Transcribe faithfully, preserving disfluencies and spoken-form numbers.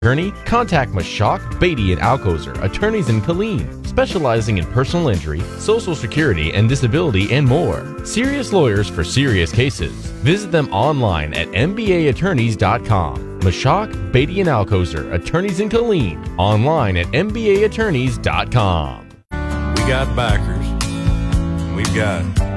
attorney? Contact Mashak, Beatty, and Alcozer, attorneys in Killeen, specializing in personal injury, social security, and disability, and more. Serious lawyers for serious cases. Visit them online at m b a attorneys dot com. Mashak, Beatty, and Alcozer, attorneys in Killeen, online at m b a attorneys dot com. We got backers. We've got